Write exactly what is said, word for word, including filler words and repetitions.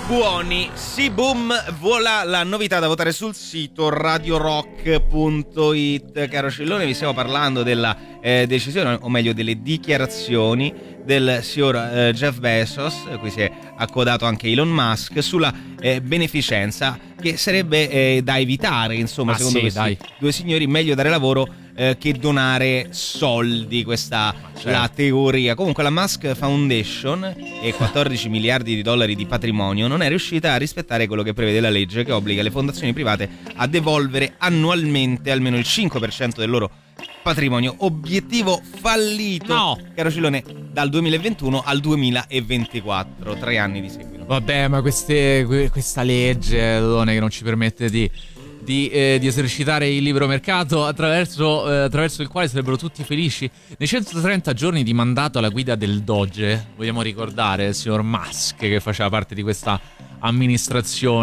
buoni. Sì, boom, vola la novità da votare sul sito radio rock punto it. Caro Cillone, vi stiamo parlando della eh, decisione, o meglio delle dichiarazioni del signor eh, Jeff Bezos, a cui si è accodato anche Elon Musk, sulla eh, beneficenza, che sarebbe eh, da evitare, insomma, ah, secondo sì, questi dai. due signori, meglio dare lavoro eh, che donare soldi, questa certo. la teoria. Comunque la Musk Foundation e quattordici miliardi di dollari di patrimonio non è riuscita a rispettare quello che prevede la legge, che obbliga le fondazioni private a devolvere annualmente almeno il cinque per cento del loro patrimonio. Obiettivo fallito, no. caro Cillone, dal duemilaventuno al duemilaventiquattro, tre anni di seguito. Vabbè, ma queste, questa legge, Done, che non ci permette di, di, eh, di esercitare il libero mercato, attraverso, eh, attraverso il quale sarebbero tutti felici. Nei centotrenta giorni di mandato alla guida del Doge, vogliamo ricordare il signor Musk, che faceva parte di questa amministrazione,